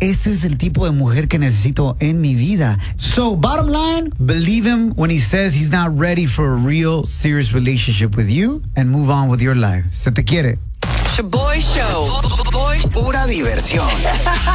ese es el tipo de mujer que necesito en mi vida. So, bottom line, believe him when he says he's not ready for a real, serious relationship with you and move on with your life. Se te quiere. Shaboy Show. Pura diversión.